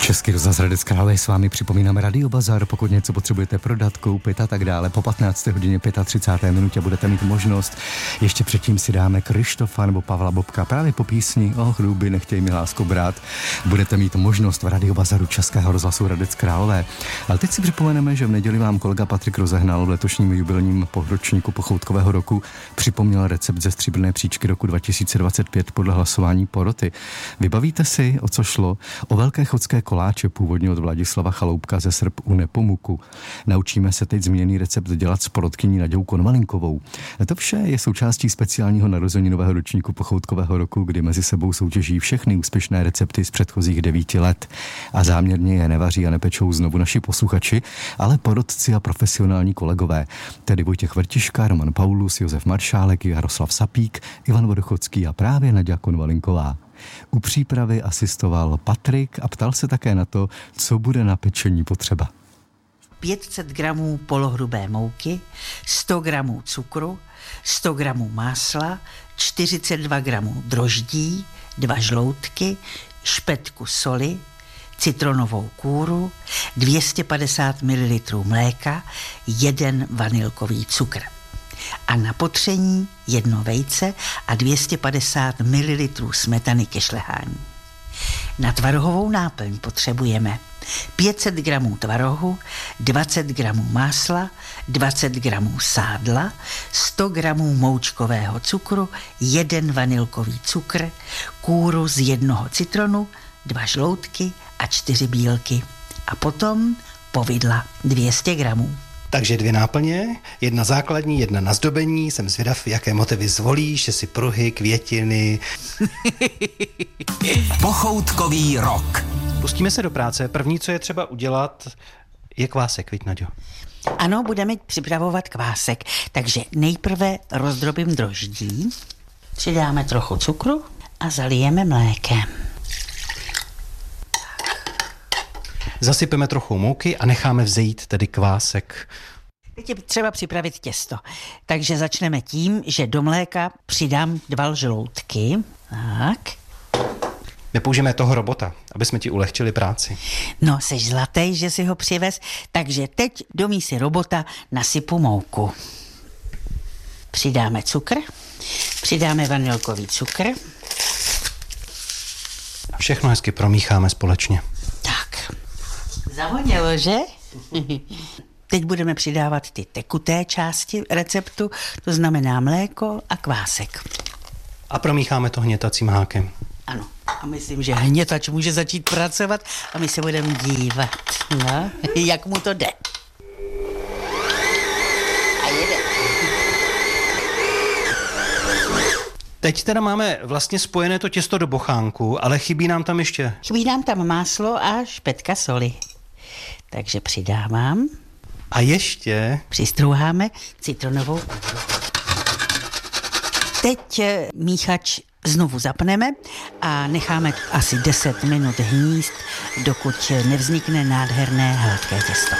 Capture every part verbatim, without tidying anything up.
Český rozhlas Hradec Králové s vámi připomínáme Radio Bazar. Pokud něco potřebujete prodat, koupit a tak dále, po patnácté hodině třicáté páté minutě budete mít možnost. Ještě předtím si dáme Krištofa nebo Pavla Bobka. Právě po písni O hruby nechtěj mi lásku brát budete mít možnost v Radio Bazaru Českého rozhlasu Hradec Králové. Ale teď si připomeneme, že v neděli vám kolega Patrik Rozehnal v letošním jubilejním ročníku pochoutkového roku připomněl recept ze stříbrné příčky roku dva tisíce dvacet pět podle hlasování poroty. Vybavíte si, o co šlo? O velké chodské koláče původně od Vladislava Chaloupka ze Srb u Nepomuku. Naučíme se teď změněný recept dělat s porotkyní Naďou Konvalinkovou. To vše je součástí speciálního narozeninového ročníku pochoutkového roku, kdy mezi sebou soutěží všechny úspěšné recepty z předchozích devíti let. A záměrně je nevaří a nepečou znovu naši posluchači, ale porotci a profesionální kolegové, tedy Vojtěch Vrtiška, Roman Paulus, Josef Maršálek, Jaroslav Sapík, Ivan Vodochodský a právě Naďa Konvalinková. U přípravy asistoval Patrik a ptal se také na to, co bude na pečení potřeba. pět set gramů polohrubé mouky, sto gramů cukru, sto gramů másla, čtyřicet dva gramů droždí, dva žloutky, špetku soli, citronovou kůru, dvě stě padesát mililitrů mléka, jeden vanilkový cukr. A na potření jedno vejce a dvě stě padesát mililitrů smetany ke šlehání. Na tvarohovou náplň potřebujeme pět set gramů tvarohu, dvacet gramů másla, dvacet gramů sádla, sto gramů moučkového cukru, jeden vanilkový cukr, kůru z jednoho citronu, dva žloutky a čtyři bílky. A potom povidla dvě stě gramů. Takže dvě náplně, jedna základní, jedna na zdobení. Jsem zvědav, jaké motivy zvolíš, jestli pruhy, květiny. Pochoutkový rok. Pustíme se do práce. První, co je třeba udělat, je kvásek, viď, Naďo? Ano, budeme připravovat kvásek. Takže nejprve rozdrobím droždí, přidáme trochu cukru a zalijeme mlékem. Zasypeme trochu mouky a necháme vzejít tedy kvásek. Teď je třeba připravit těsto. Takže začneme tím, že do mléka přidám dva žloutky. Tak. Nepoužijeme toho robota, aby jsme ti ulehčili práci. No, seš zlatý, že si ho přivez. Takže teď do mísy robota nasypu mouku. Přidáme cukr. Přidáme vanilkový cukr. A všechno hezky promícháme společně. Tak. Zavonělo, že? Teď budeme přidávat ty tekuté části receptu, to znamená mléko a kvásek. A promícháme to hnětacím hákem. Ano, a myslím, že hnětač může začít pracovat a my se budeme dívat, no, jak mu to jde. A jede. Teď teda máme vlastně spojené to těsto do bochánku, ale chybí nám tam ještě... Chybí nám tam máslo a špetka soli. Takže přidávám. A ještě... Přistrouháme citronovou kůru. Teď míchač znovu zapneme a necháme asi deset minut hnízd, dokud nevznikne nádherné hladké těsto.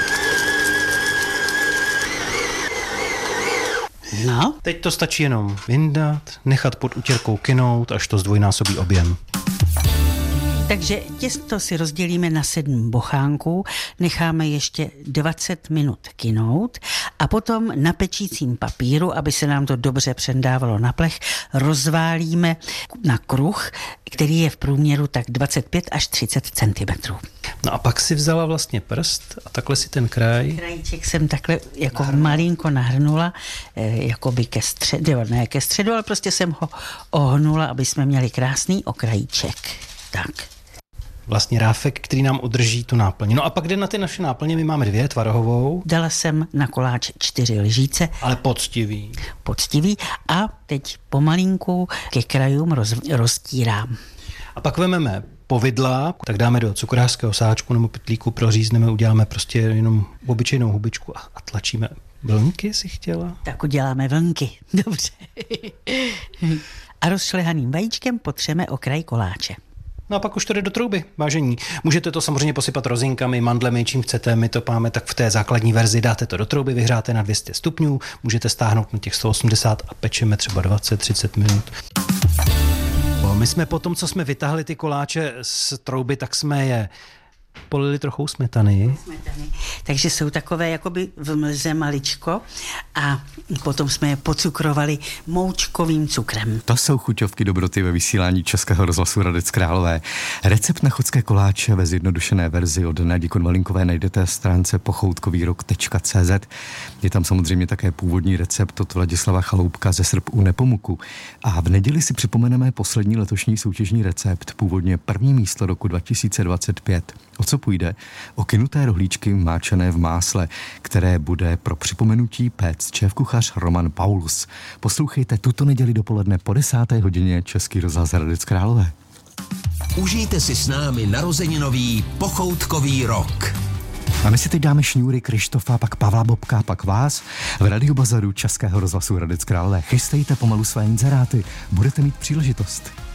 No. Teď to stačí jenom vyndat, nechat pod utěrkou kynout, až to zdvojnásobí objem. Takže těsto si rozdělíme na sedm bochánků, necháme ještě dvacet minut kynout a potom na pečícím papíru, aby se nám to dobře přendávalo na plech, rozválíme na kruh, který je v průměru tak dvacet pět až třicet centimetrů. No a pak si vzala vlastně prst a takhle si ten kraj... Krajíček jsem takhle jako Nahrnula. malinko nahrnula, jako by ke středu, ne ke středu, ale prostě jsem ho ohnula, aby jsme měli krásný okrajíček. Tak. Vlastně ráfek, který nám udrží tu náplň. No a pak jde na ty naše náplně, my máme dvě, tvarohovou. Dala jsem na koláč čtyři lžíce. Ale poctivý. Poctivý a teď pomalinku ke krajům roz, roztírám. A pak vememe povidla, tak dáme do cukrářského sáčku nebo pytlíku, prořízneme, uděláme prostě jenom obyčejnou hubičku a, a tlačíme vlnky, si chtěla. Tak uděláme vlnky, dobře. A rozšlehaným vajíčkem potřeme okraj koláče. No a pak už to jde do trouby, vážení. Můžete to samozřejmě posypat rozinkami, mandlemi, čím chcete, my to máme tak v té základní verzi, dáte to do trouby, vyhráte na dvě stě stupňů, můžete stáhnout na těch sto osmdesát a pečeme třeba dvacet třicet minut. My jsme po tom, co jsme vytáhli ty koláče z trouby, tak jsme je polili trochu smetany. smetany. Takže jsou takové jakoby v mlze maličko a potom jsme je pocukrovali moučkovým cukrem. To jsou chuťovky dobroty ve vysílání Českého rozhlasu Hradec Králové. Recept na chodské koláče ve zjednodušené verzi od Nadi Konvalinkové najdete na stránce pochoutkovýrok tečka cé zet. Je tam samozřejmě také původní recept od Vladislava Chaloupka ze Srb u Nepomuku. A v neděli si připomeneme poslední letošní soutěžní recept, původně první místo roku dva tisíce dvacet pět. O co půjde? O kynuté rohlíčky máčené v másle, které bude pro připomenutí péct šéfkuchař Roman Paulus. Poslouchejte tuto neděli dopoledne po desáté hodině Český rozhlas Hradec Králové. Užijte si s námi narozeninový pochoutkový rok. A my si teď dáme šňůry Krištofa, pak Pavla Bobka, pak vás v Radiobazaru Českého rozhlasu Hradec Králové. Chystejte pomalu své inzeráty, budete mít příležitost.